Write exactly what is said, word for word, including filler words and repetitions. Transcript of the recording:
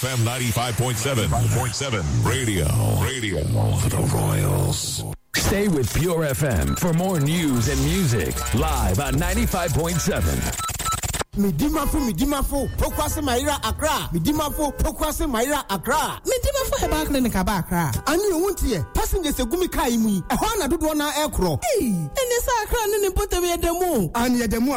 F M ninety-five point seven. point seven. Radio. Radio for the Royals. Stay with Pure F M for more news and music. Live on ninety-five point seven. Midimafo, Midimafo, Pokwase Maira Accra. Midimafo, Pokwase Maira Accra. Midimafo heba clinic aba Accra. Ani wontie, passengers egumi kai mu. E ho na dodo na ekro. Hey, ene sa Accra ne ne pote we demo. Ani demo